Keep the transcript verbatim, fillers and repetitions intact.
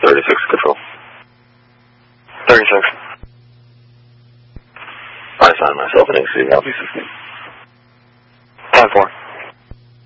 thirty-six, control. thirty-six. I sign myself an A C, I'll be sixteen. ten four.